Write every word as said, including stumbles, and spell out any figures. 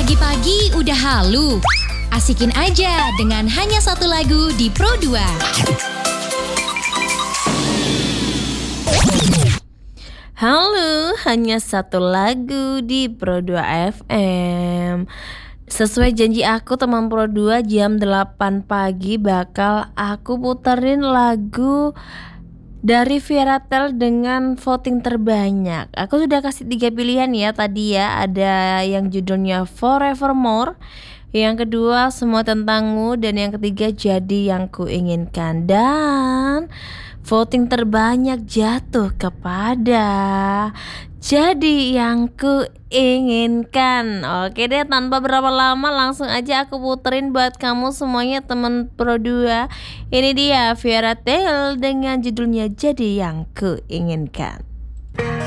Pagi-pagi udah halu. Asikin aja dengan hanya satu lagu di Pro dua. Halo, hanya satu lagu di Pro dua F M. Sesuai janji aku teman Pro dua, jam delapan pagi bakal aku puterin lagu dari Fairytale dengan voting terbanyak. Aku sudah kasih tiga pilihan ya tadi ya. Ada yang judulnya Forevermore, yang kedua Semua Tentangmu, dan yang ketiga Jadi Yang Kuinginkan. Dan voting terbanyak jatuh kepada Jadi Yang Kuinginkan. Oke deh, tanpa berapa lama langsung aja aku puterin buat kamu semuanya teman Pro dua. Ini dia Fairytale dengan judulnya Jadi Yang Kuinginkan.